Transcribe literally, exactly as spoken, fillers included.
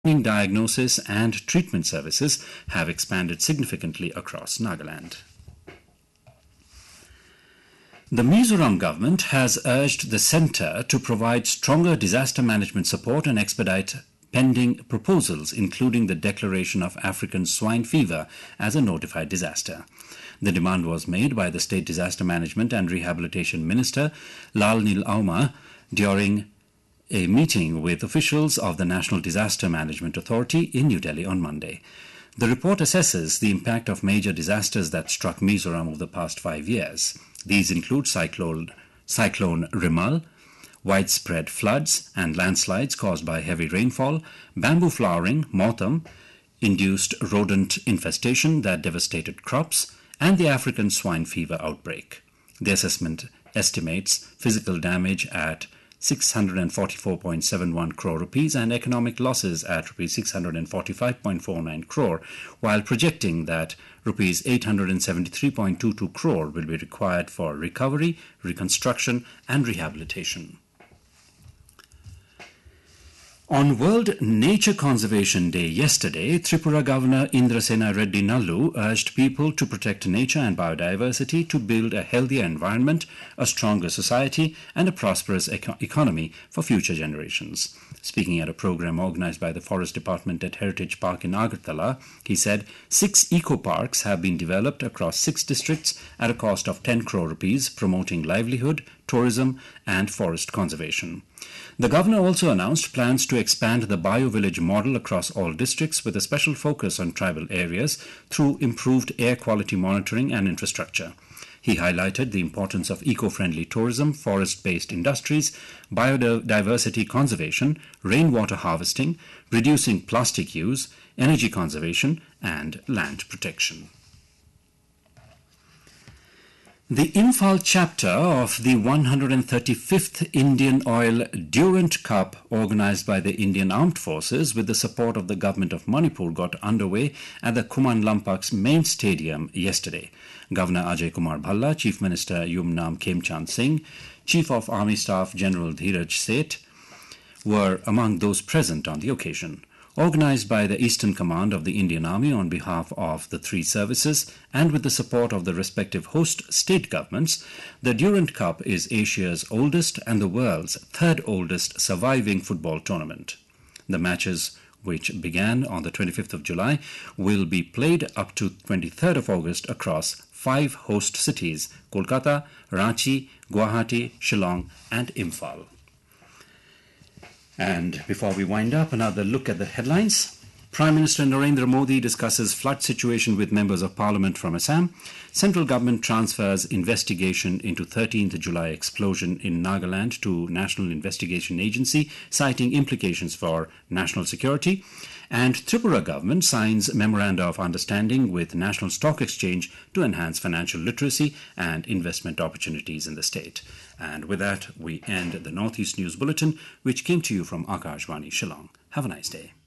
diagnosis and treatment services have expanded significantly across Nagaland. The Mizoram government has urged the centre to provide stronger disaster management support and expedite pending proposals, including the declaration of African swine fever as a notified disaster. The demand was made by the State Disaster Management and Rehabilitation Minister Lalnil Auma during a meeting with officials of the National Disaster Management Authority in New Delhi on Monday. The report assesses the impact of major disasters that struck Mizoram over the past five years. These include cyclone, cyclone Rimal, widespread floods and landslides caused by heavy rainfall, bamboo flowering, Motam, induced rodent infestation that devastated crops, and the African swine fever outbreak. The assessment estimates physical damage at six hundred forty-four point seven one crore rupees and economic losses at rupees six hundred forty-five point four nine crore, while projecting that rupees eight hundred seventy-three point two two crore will be required for recovery, reconstruction and rehabilitation. On World Nature Conservation Day yesterday, Tripura Governor Indrasena Reddy Nallu urged people to protect nature and biodiversity to build a healthier environment, a stronger society, and a prosperous eco- economy for future generations. Speaking at a program organized by the Forest Department at Heritage Park in Agartala, he said six eco-parks have been developed across six districts at a cost of ten crore rupees, promoting livelihood, tourism, and forest conservation. The governor also announced plans to expand the BioVillage model across all districts with a special focus on tribal areas through improved air quality monitoring and infrastructure. He highlighted the importance of eco-friendly tourism, forest-based industries, biodiversity conservation, rainwater harvesting, reducing plastic use, energy conservation, and land protection. The Imphal chapter of the one hundred thirty-fifth Indian Oil Durant Cup, organized by the Indian Armed Forces with the support of the government of Manipur, got underway at the Kuman Lampak's main stadium yesterday. Governor Ajay Kumar Bhalla, Chief Minister Yumnam Khemchand Singh, Chief of Army Staff General Dheeraj Seth were among those present on the occasion. Organized by the Eastern Command of the Indian Army on behalf of the three services and with the support of the respective host state governments, the Durant Cup is Asia's oldest and the world's third oldest surviving football tournament. The matches, which began on the twenty-fifth of July, will be played up to twenty-third of August across five host cities: Kolkata, Ranchi, Guwahati, Shillong, and Imphal. And before we wind up, another look at the headlines. Prime Minister Narendra Modi discusses flood situation with members of parliament from Assam. Central government transfers investigation into thirteenth of July explosion in Nagaland to National Investigation Agency, citing implications for national security. And Tripura government signs memoranda of understanding with National Stock Exchange to enhance financial literacy and investment opportunities in the state. And with that, we end the Northeast News Bulletin, which came to you from Akashvani Shillong. Have a nice day.